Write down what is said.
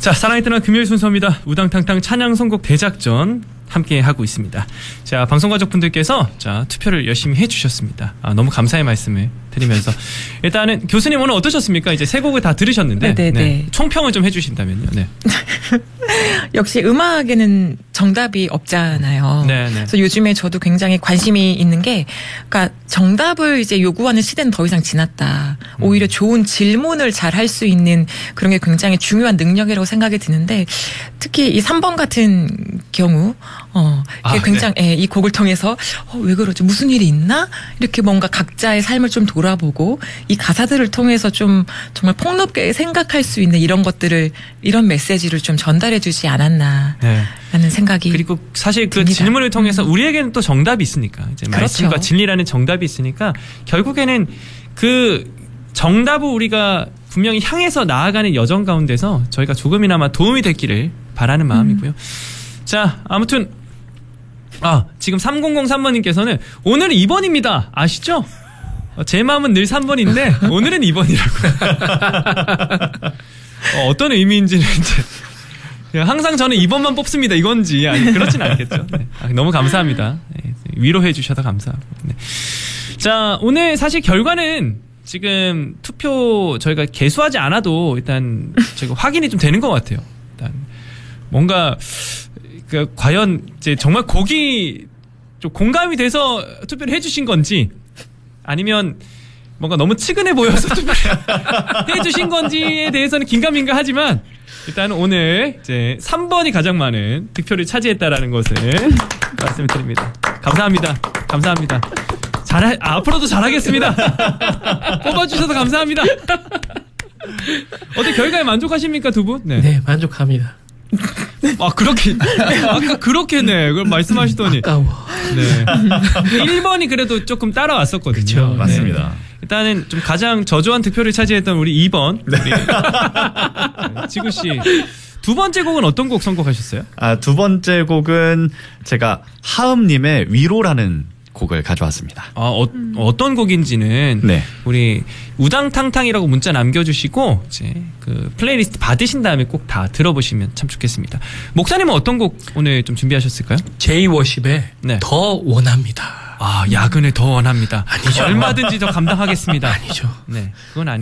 자, 사랑의 떠나 금요일 순서입니다. 우당탕탕 찬양 선곡 대작전 함께 하고 있습니다. 자, 방송가족분들께서 자, 투표를 열심히 해주셨습니다. 너무 감사의 말씀을 드리면서 일단은 교수님 오늘 어떠셨습니까? 이제 세 곡을 다 들으셨는데 네. 총평을 좀 해주신다면요. 네. 역시 음악에는 정답이 없잖아요. 네. 그래서 요즘에 저도 굉장히 관심이 있는 게, 그러니까 정답을 이제 요구하는 시대는 더 이상 지났다. 오히려 좋은 질문을 잘 할 수 있는 그런 게 굉장히 중요한 능력이라고 생각이 드는데, 특히 이 3번 같은 경우, 굉장히 네. 이 곡을 통해서 왜 그러죠? 무슨 일이 있나? 이렇게 뭔가 각자의 삶을 좀 돌아보고 이 가사들을 통해서 좀 정말 폭넓게 생각할 수 있는 이런 것들을, 이런 메시지를 좀 전달해주지 않았나 라는 생각이 그리고 사실 그 듭니다. 질문을 통해서 우리에게는 또 정답이 있으니까 이제 그렇죠. 말씀과 진리라는 정답이 있으니까 결국에는 그 정답을 우리가 분명히 향해서 나아가는 여정 가운데서 저희가 조금이나마 도움이 됐기를 바라는 마음이고요. 자, 아무튼 지금 3003번님께서는 오늘은 2번입니다. 아시죠? 제 마음은 늘 3번인데 오늘은 2번이라고요. 어떤 의미인지는 이제 항상 저는 2번만 뽑습니다. 이건지 아니 그렇진 않겠죠. 네. 너무 감사합니다. 네. 위로해 주셔서 감사하고. 네. 자, 오늘 사실 결과는 지금 투표 저희가 개수하지 않아도 일단 저희가 확인이 좀 되는 것 같아요. 일단 뭔가 과연 이제 정말 곡이 좀 공감이 돼서 투표를 해주신 건지 아니면 뭔가 너무 측은해 보여서 투표를 해주신 건지에 대해서는 긴가민가하지만 일단 오늘 이제 3번이 가장 많은 득표를 차지했다라는 것을 말씀드립니다. 감사합니다. 감사합니다. 앞으로도 잘하겠습니다. 뽑아주셔서 감사합니다. 어때 결과에 만족하십니까 두 분? 네, 만족합니다. 그렇게 아까 그렇게네 그걸 말씀하시더니 아까워. 네. 1번이 그래도 조금 따라왔었거든요. 그렇죠, 맞습니다. 네. 일단은 좀 가장 저조한 득표를 차지했던 우리 2번 우리 지구 씨. 두 번째 곡은 어떤 곡 선곡하셨어요? 두 번째 곡은 제가 하음님의 위로라는 곡을 가져왔습니다. 어떤 곡인지는 네. 우리 우당탕탕이라고 문자 남겨주시고 이제 그 플레이리스트 받으신 다음에 꼭 다 들어보시면 참 좋겠습니다. 목사님은 어떤 곡 오늘 좀 준비하셨을까요? 제이워십의 네. 더 원합니다. 야근을 더 원합니다. 아니죠. 얼마든지 더 감당하겠습니다. 아니죠. 네, 그건 아니.